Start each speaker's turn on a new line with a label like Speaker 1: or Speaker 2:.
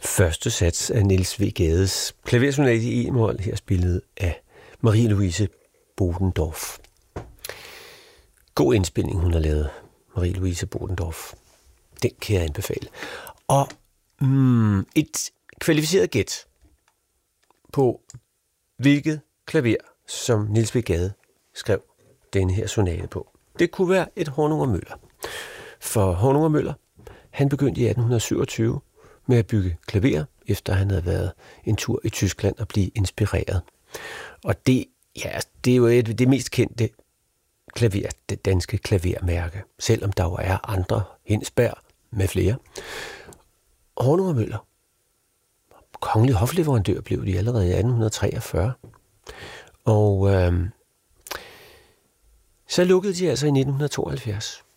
Speaker 1: Første sats af Niels W. Gades klaversonate i e-mol, her spillet af Marie-Louise Bodendorf. God indspilning, hun har lavet, Marie-Louise Bodendorf. Den kan jeg anbefale. Og et kvalificeret gæt på, hvilket klaver, som Niels W. Gade skrev denne her sonate på. Det kunne være et Hornung og Møller. For Hornung og Møller, han begyndte i 1827 med at bygge klaver, efter han havde været en tur i Tyskland og blive inspireret. Og det er jo det mest kendte klaver, det danske klavermærke, selvom der jo er andre, Hindsberg med flere. Hornung og Møller, kongelig hofleverandør, blev de allerede i 1843. Og så lukkede de altså i 1972.